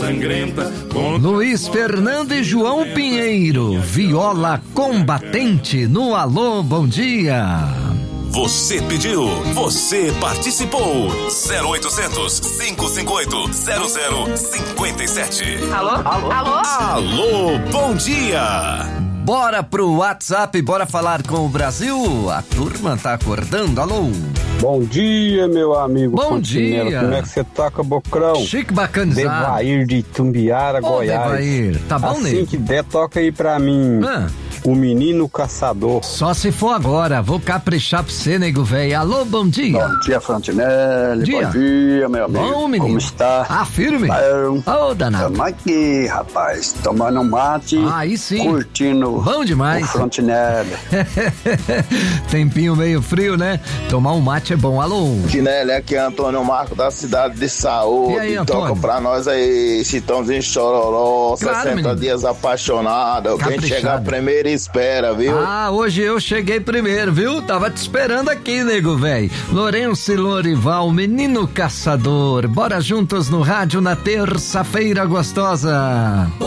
sangrenta. Luiz Fernando e João Pinheiro, viola combatente no Alô, bom dia. Você pediu, você participou. 0800 558 0057. Alô? Alô? Alô? Alô, bom dia. Bora pro WhatsApp, bora falar com o Brasil. A turma tá acordando, alô. Bom dia, meu amigo. Bom Fontinela. dia. Como é que você tá, Cabocrão? Chique bacanizado. Devair de Itumbiara, Goiás. Devair, tá bom, assim nego? que der, toca aí pra mim. O Menino Caçador. Só se for agora, vou caprichar pra você, nego velho. Alô, bom dia. Bom dia, Fontinelli. Bom dia, meu amigo. Bom, menino. Como está? Ah, firme? Ô, danado. Tamo aqui, rapaz, tomando um mate. Aí sim. Curtindo. Bom demais. O Fontinelli. Tempinho meio frio, né? Tomar um mate é bom. Alô. Fontinelli, aqui é Antônio Marco da cidade de Saúde. E aí, Antônio? Toca pra nós aí, Chitãozinho Chororó, Claro, 60 menino. dias apaixonado. Quem Caprichado. chegar primeiro espera, viu? Ah, hoje eu cheguei primeiro, viu? Tava te esperando aqui, nego velho. Lourenço e Lorival, Menino Caçador. Bora juntos no rádio na terça-feira gostosa.